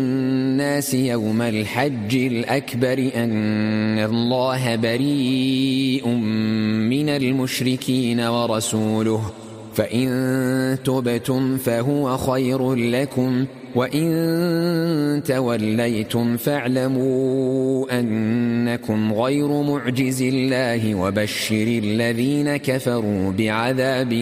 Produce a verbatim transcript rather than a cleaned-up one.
الناس يوم الحج الأكبر أن الله بريء من المشركين ورسوله، فإن تبتم فهو خير لكم، وإن توليتم فاعلموا أنكم غير معجز الله، وبشر الذين كفروا بعذاب